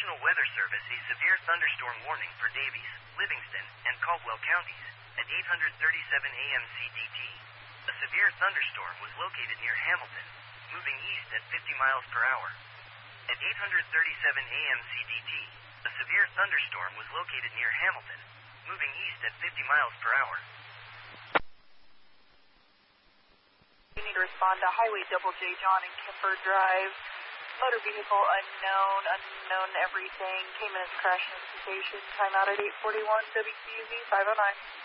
National Weather Service a severe thunderstorm warning for Davies, Livingston, and Caldwell counties at 8:37 a.m. CDT. A severe thunderstorm was located near Hamilton, moving east at 50 miles per hour. At 8:37 a.m. CDT, a severe thunderstorm was located near Hamilton, moving east at 50 miles per hour. You need to respond to Highway Double J John and Kemper Drive. Motor vehicle unknown everything. Cayman is crash notification. Time out at 8:41. WQUV 509.